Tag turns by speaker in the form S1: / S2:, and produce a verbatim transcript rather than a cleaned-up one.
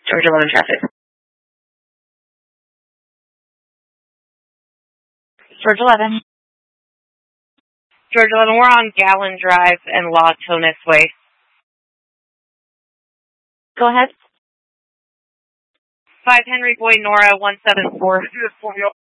S1: George eleven traffic. George eleven.
S2: George eleven, we're on Gallon Drive and La Tonis Way.
S1: Go ahead.
S2: five Henry Boy Nora one seven four.